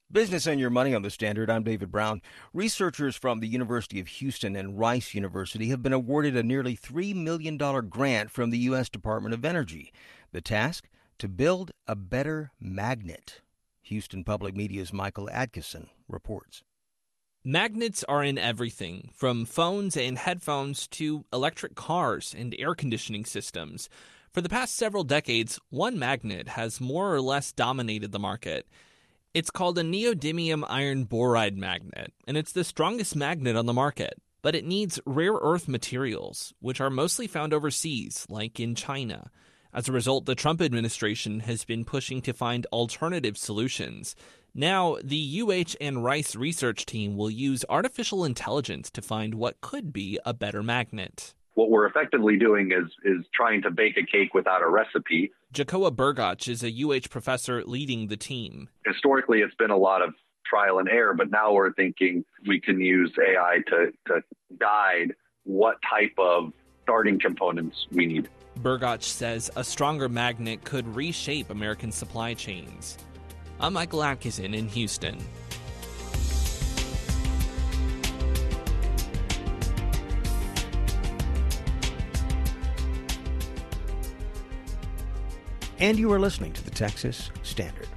Business and Your Money on the Standard. I'm David Brown. Researchers from the University of Houston and Rice University have been awarded a nearly $3 million grant from the U.S. Department of Energy. The task? To build a better magnet. Houston Public Media's Michael Atkinson reports. Magnets are in everything, from phones and headphones to electric cars and air conditioning systems. For the past several decades, one magnet has more or less dominated the market. It's called a neodymium iron boride magnet, and it's the strongest magnet on the market. But it needs rare earth materials, which are mostly found overseas, like in China. As a result, the Trump administration has been pushing to find alternative solutions. Now, the UH and Rice research team will use artificial intelligence to find what could be a better magnet. What we're effectively doing is trying to bake a cake without a recipe. Jacoa Burgach is a UH professor leading the team. Historically, it's been a lot of trial and error, but now we're thinking we can use AI to guide what type of starting components we need. Burgach says a stronger magnet could reshape American supply chains. I'm Michael Atkinson in Houston. And you are listening to the Texas Standard.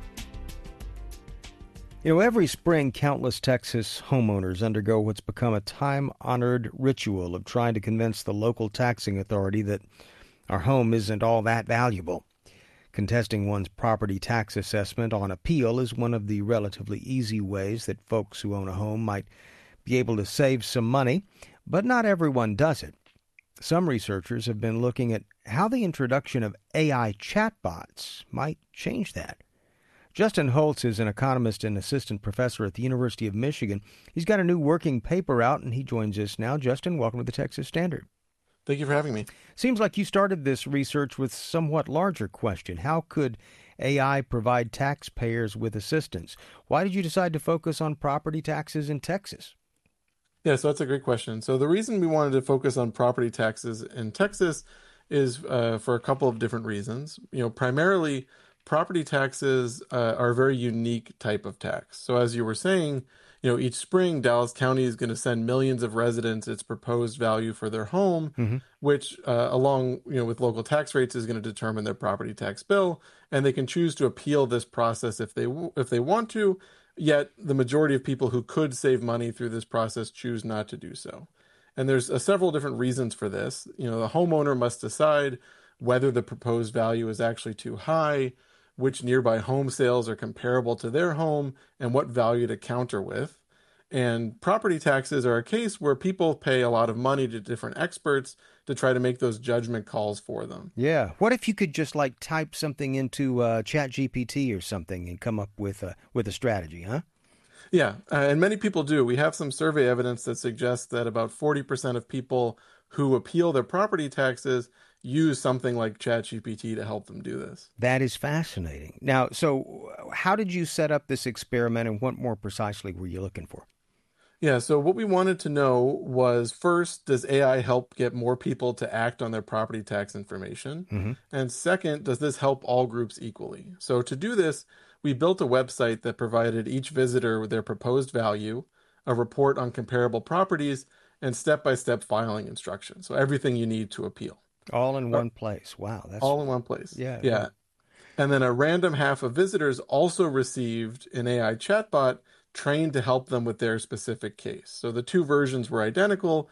You know, every spring, countless Texas homeowners undergo what's become a time-honored ritual of trying to convince the local taxing authority that our home isn't all that valuable. Contesting one's property tax assessment on appeal is one of the relatively easy ways that folks who own a home might be able to save some money, but not everyone does it. Some researchers have been looking at how the introduction of AI chatbots might change that. Justin Holtz is an economist and assistant professor at the University of Michigan. He's got a new working paper out, and he joins us now. Justin, welcome to the Texas Standard. Thank you for having me. Seems like you started this research with a somewhat larger question. How could AI provide taxpayers with assistance? Why did you decide to focus on property taxes in Texas? Yeah, so that's a great question. So the reason we wanted to focus on property taxes in Texas is for a couple of different reasons. You know, primarily, property taxes are a very unique type of tax. So as you were saying, you know, each spring, Dallas County is going to send millions of residents its proposed value for their home, which, along with local tax rates, is going to determine their property tax bill, and they can choose to appeal this process if they want to. Yet the majority of people who could save money through this process choose not to do so. And there's several different reasons for this. You know, the homeowner must decide whether the proposed value is actually too high, which nearby home sales are comparable to their home, and what value to counter with. And property taxes are a case where people pay a lot of money to different experts to try to make those judgment calls for them. Yeah. What if you could just type something into ChatGPT or something and come up with a strategy, huh? Yeah, and many people do. We have some survey evidence that suggests that about 40% of people who appeal their property taxes use something like ChatGPT to help them do this. That is fascinating. Now, so how did you set up this experiment, and what more precisely were you looking for? Yeah, so what we wanted to know was, first, does AI help get more people to act on their property tax information? And second, does this help all groups equally? So to do this, we built a website that provided each visitor with their proposed value, a report on comparable properties, and step-by-step filing instructions. So everything you need to appeal. All in one place. Wow. That's all in one place. Yeah. Yeah. And then a random half of visitors also received an AI chatbot trained to help them with their specific case. So the two versions were identical,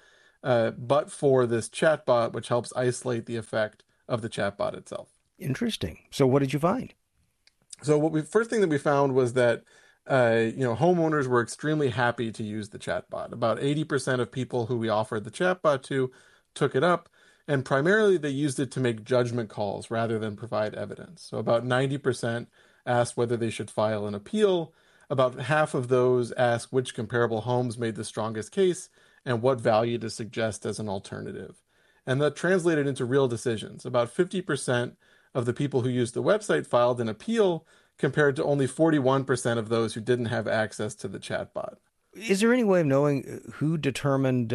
but for this chatbot, which helps isolate the effect of the chatbot itself. Interesting. So what did you find? So first thing that we found was that homeowners were extremely happy to use the chatbot. About 80% of people who we offered the chatbot to took it up, and primarily they used it to make judgment calls rather than provide evidence. So about 90% asked whether they should file an appeal. About half of those asked which comparable homes made the strongest case and what value to suggest as an alternative. And that translated into real decisions. About 50% of the people who used the website filed an appeal, compared to only 41% of those who didn't have access to the chatbot. Is there any way of knowing who decided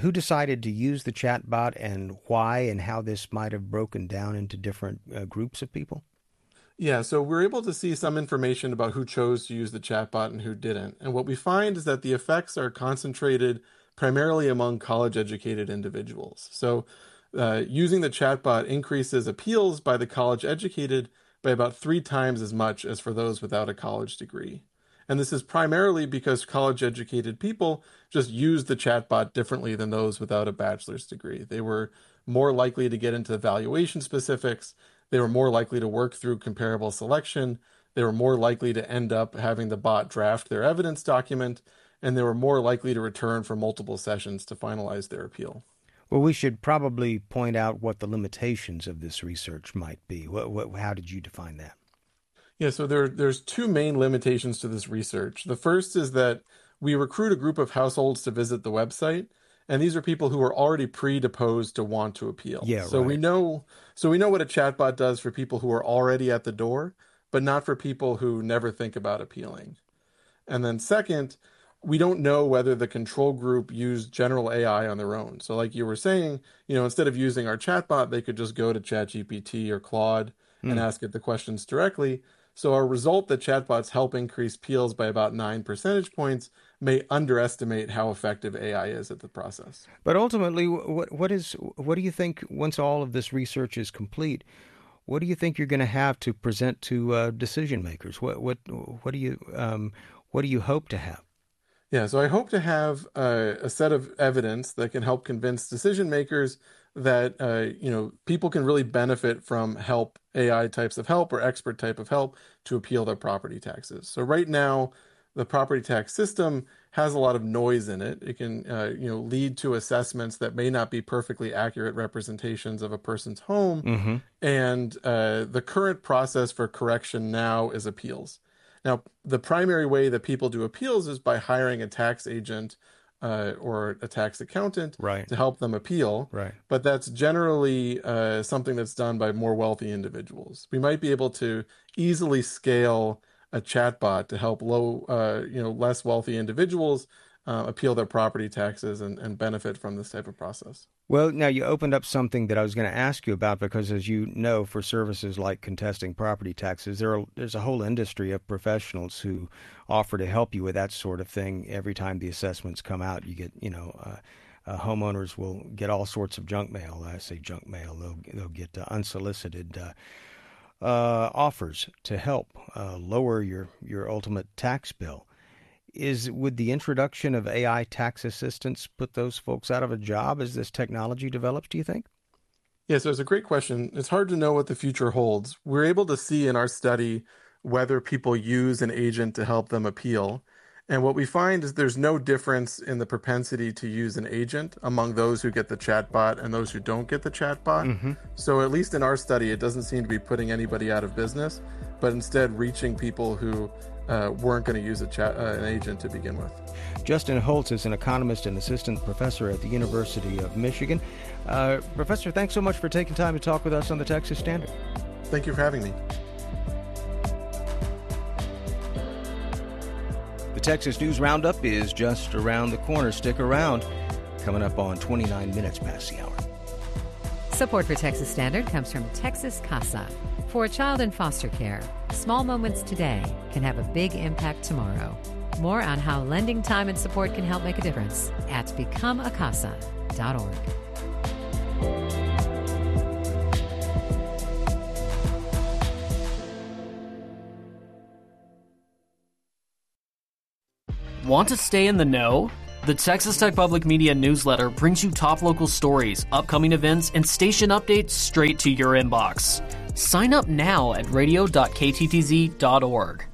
to use the chatbot and why, and how this might have broken down into different groups of people? Yeah, so we're able to see some information about who chose to use the chatbot and who didn't. And what we find is that the effects are concentrated primarily among college-educated individuals. So using the chatbot increases appeals by the college-educated by about 3 times as much as for those without a college degree. And this is primarily because college-educated people just use the chatbot differently than those without a bachelor's degree. They were more likely to get into valuation specifics. They were more likely to work through comparable selection. They were more likely to end up having the bot draft their evidence document, and they were more likely to return for multiple sessions to finalize their appeal. Well, we should probably point out what the limitations of this research might be. How did you define that? Yeah, so there's 2 main limitations to this research. The first is that we recruit a group of households to visit the website, and these are people who are already predisposed to want to appeal. Yeah, so right. we know what a chatbot does for people who are already at the door, but not for people who never think about appealing. And then second, we don't know whether the control group used general AI on their own. So like you were saying, instead of using our chatbot, they could just go to ChatGPT or Claude and ask it the questions directly. So our result that chatbots help increase appeals by about 9 percentage points may underestimate how effective AI is at the process. But ultimately, what do you think, once all of this research is complete, what do you think you're going to have to present to decision makers? What do you hope to have? Yeah, so I hope to have a set of evidence that can help convince decision makers that people can really benefit from help, AI types of help or expert type of help to appeal their property taxes. So right now, the property tax system has a lot of noise in it. It can lead to assessments that may not be perfectly accurate representations of a person's home. Mm-hmm. And the current process for correction now is appeals. Now, the primary way that people do appeals is by hiring a tax agent or a tax accountant to help them appeal. Right. But that's generally something that's done by more wealthy individuals. We might be able to easily scale a chatbot to help less wealthy individuals appeal their property taxes and benefit from this type of process. Well, now you opened up something that I was going to ask you about, because as you know, for services like contesting property taxes, there's a whole industry of professionals who offer to help you with that sort of thing. Every time the assessments come out, you get, homeowners will get all sorts of junk mail. I say junk mail. They'll get unsolicited offers to help lower your ultimate tax bill. Would the introduction of AI tax assistance put those folks out of a job as this technology develops, do you think? Yeah, so it's a great question. It's hard to know what the future holds. We're able to see in our study whether people use an agent to help them appeal. And what we find is there's no difference in the propensity to use an agent among those who get the chatbot and those who don't get the chatbot. Mm-hmm. So at least in our study, it doesn't seem to be putting anybody out of business, but instead reaching people who weren't going to use an agent to begin with. Justin Holtz is an economist and assistant professor at the University of Michigan. Professor, thanks so much for taking time to talk with us on the Texas Standard. Thank you for having me. The Texas News Roundup is just around the corner. Stick around. Coming up on 29 minutes past the hour. Support for Texas Standard comes from Texas Casa. For a child in foster care, small moments today can have a big impact tomorrow. More on how lending time and support can help make a difference at becomeacasa.org. Want to stay in the know? The Texas Tech Public Media newsletter brings you top local stories, upcoming events, and station updates straight to your inbox. Sign up now at radio.kttz.org.